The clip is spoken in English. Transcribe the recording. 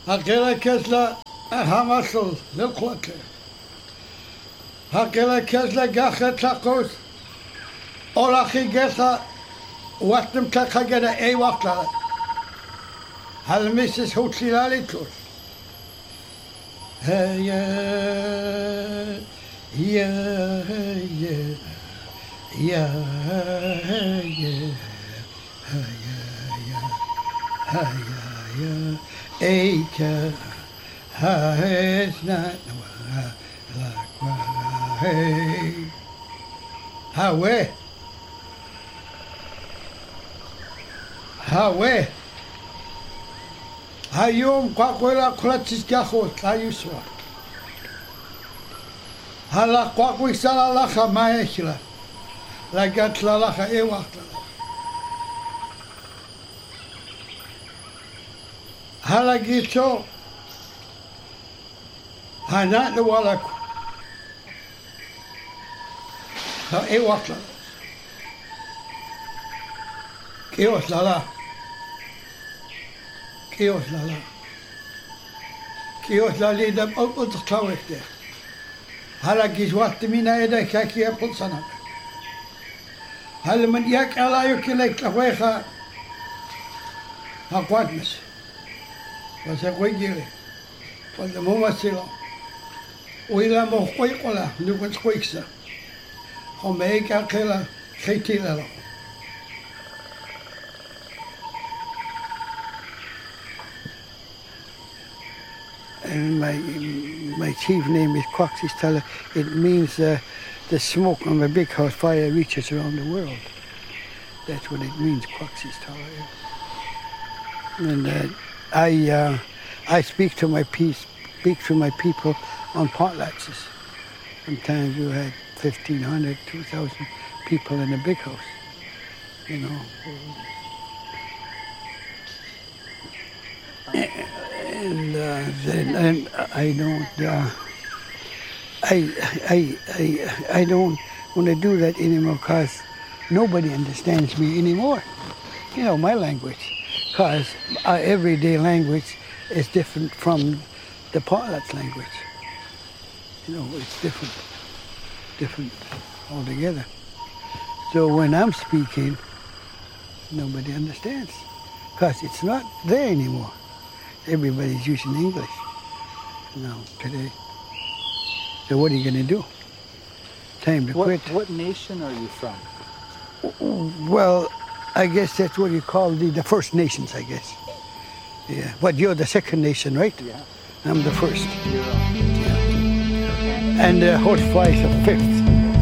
هقيلا كزلا همسل للقوتل هقيلا كزلا قاخة تقوس أولاخي قيسا وقتم تقاقنا أي وقت لها هل ميسس هو تلالي تلوس هيا يا يا يا يا هيا يا أيك هايسنا هاي هاوي هاوي هايوم قاقولا قلتش كاخوت لا يسوى هلا قاقوي سالا لخا ما يشلا لقات لخا اي وقت هلا جيتو هنا نوالكو ها اي وقت كيوس لا كيوس لا كيوس لا لي دم أتطاوك ده هلا جيت وقت مينا إذا كاكي يقول سنة هل من يك على يكلك لويخا هقوات مس بس أقوي جيري ولا مو مسيلا وإلا مو قوي قلا نقول قويكسا هم هيك أكلا خيتي له And my chief name is Quaxis Teller. It means the smoke on the big house fire reaches around the world. That's what it means, Quaxis Teller. And I speak to my people on potlatches. Sometimes you had 1,500, 2,000 people in a big house, you know. And I don't want to do that anymore because nobody understands me anymore. You know, my language, because our everyday language is different from the potlatch language. You know, it's different altogether. So when I'm speaking, nobody understands because it's not there anymore. Everybody's using English now today. So what are you going to do? Time to quit. What nation are you from? Well, I guess that's what you call the First Nations, I guess. Yeah, but you're the second nation, right? Yeah. I'm the first. You're yeah. And Horsefly is the fifth.